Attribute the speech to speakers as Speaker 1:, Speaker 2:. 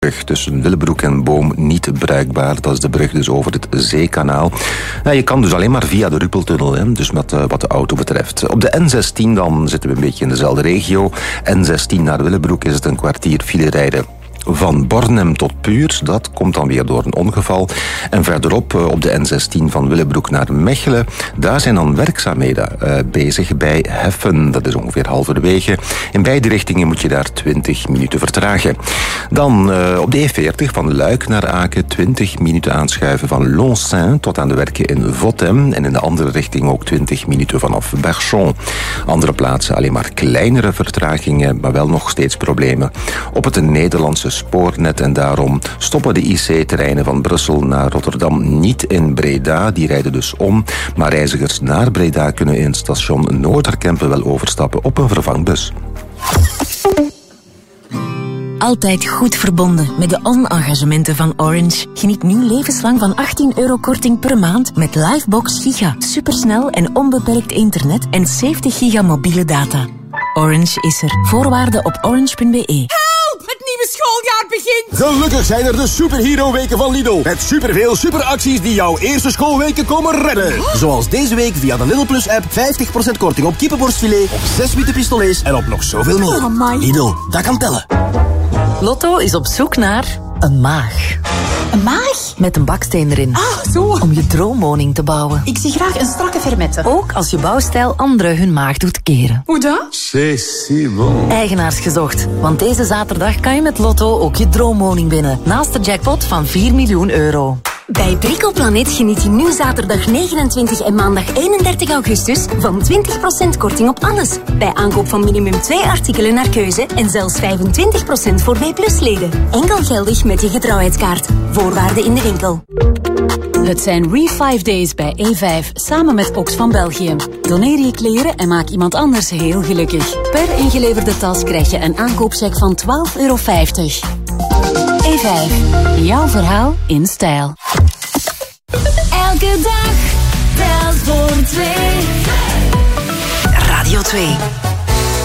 Speaker 1: tussen Willebroek en Boom niet bruikbaar. Dat is de brug dus over het Zeekanaal. Ja, je kan dus alleen maar via de Ruppeltunnel, dus met wat de auto betreft. Op de N16 dan zitten we een beetje in dezelfde regio. N16 naar Willebroek is het een kwartier file rijden. Van Bornem tot Puurs, dat komt dan weer door een ongeval. En verderop op de N16 van Willebroek naar Mechelen, daar zijn dan werkzaamheden bezig bij Heffen. Dat is ongeveer halverwege. In beide richtingen moet je daar 20 minuten vertragen. Dan op de E40 van Luik naar Aken 20 minuten aanschuiven van Loncin tot aan de werken in Votem. En in de andere richting ook 20 minuten vanaf Berchon. Andere plaatsen alleen maar kleinere vertragingen, maar wel nog steeds problemen. Op het Nederlandse spoornet en daarom stoppen de IC-treinen van Brussel naar Rotterdam niet in Breda. Die rijden dus om, maar reizigers naar Breda kunnen in station Noorderkempen wel overstappen op een vervangbus.
Speaker 2: Altijd goed verbonden met de on-engagementen van Orange. Geniet nu levenslang van €18 korting per maand met Livebox Giga. Supersnel en onbeperkt internet en 70 giga mobiele data. Orange is er. Voorwaarden op orange.be.
Speaker 3: Het nieuwe schooljaar begint!
Speaker 4: Gelukkig zijn er de superhero-weken van Lidl. Met superveel superacties die jouw eerste schoolweken komen redden. Zoals deze week via de Lidl Plus-app 50% korting op kippenborstfilet, op 6 witte pistolets en op nog zoveel meer.
Speaker 3: Oh,
Speaker 4: Lidl, dat kan tellen.
Speaker 2: Lotto is op zoek naar een maag.
Speaker 3: Een maag?
Speaker 2: Met een baksteen erin.
Speaker 3: Ah, zo.
Speaker 2: Om je droomwoning te bouwen.
Speaker 3: Ik zie graag een strakke fermette.
Speaker 2: Ook als je bouwstijl anderen hun maag doet keren.
Speaker 3: Hoe dan?
Speaker 4: C'est si bon.
Speaker 2: Eigenaars gezocht. Want deze zaterdag kan je met Lotto ook je droomwoning winnen. Naast de jackpot van €4 miljoen.
Speaker 5: Bij Bricoplanet geniet je nu zaterdag 29 en maandag 31 augustus van 20% korting op alles. Bij aankoop van minimum 2 artikelen naar keuze en zelfs 25% voor B+-leden. Enkel geldig met je getrouwheidskaart. Voorwaarden in de winkel.
Speaker 6: Het zijn Re5 Days bij E5, samen met Oxfam België. Doneer je kleren en maak iemand anders heel gelukkig. Per ingeleverde tas krijg je een aankoopcheck van €12,50. E5, jouw verhaal in stijl.
Speaker 5: Elke dag telt voor 2.
Speaker 2: Radio 2.